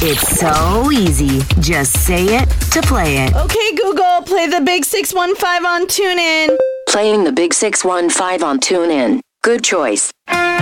It's so easy. Just say it to play it. Okay, Google, play the Big 615 on TuneIn. Playing the Big 615 on TuneIn. Good choice.